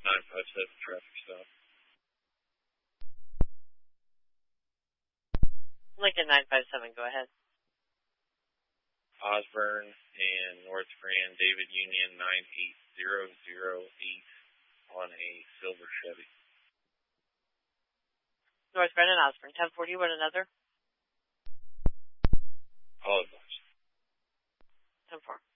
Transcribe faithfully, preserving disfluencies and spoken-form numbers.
nine five seven traffic stop. Lincoln nine five seven, go ahead. Osborne and North Grand, David Union nine eight zero zero eight on a silver Chevy. North Grand and Osborne, ten forty, what another? All advised. ten four.